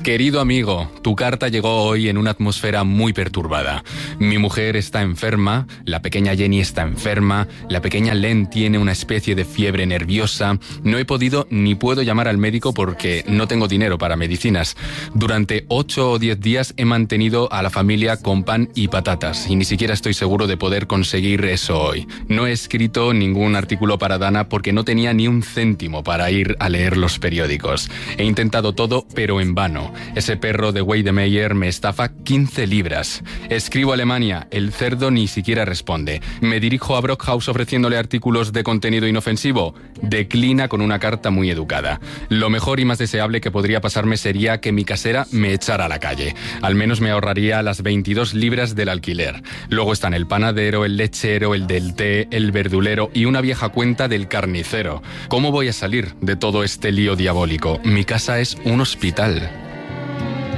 Querido amigo, tu carta llegó hoy en una atmósfera muy perturbada. Mi mujer está enferma, la pequeña Jenny está enferma, la pequeña Len tiene una especie de fiebre nerviosa. No he podido ni puedo llamar al médico porque no tengo dinero para medicinas. Durante 8 o 10 días he mantenido a la familia con pan y patatas y ni siquiera estoy seguro de poder conseguir eso hoy. No he escrito ningún artículo para Dana porque no tenía ni un céntimo para ir a leer los periódicos. He intentado todo, pero en vano. Ese perro de Weidemeyer me estafa 15 libras. Escribo a Alemania, el cerdo ni siquiera responde. Me dirijo a Brockhaus ofreciéndole artículos de contenido inofensivo. Declina con una carta muy educada. Lo mejor y más deseable que podría pasarme sería que mi casera me echara a la calle. Al menos me ahorraría las 22 libras del alquiler. Luego están el panadero, el lechero, el del té, el verdulero y una vieja cuenta del carnicero. ¿Cómo voy a salir de todo este lío diabólico? Mi casa es un hospital.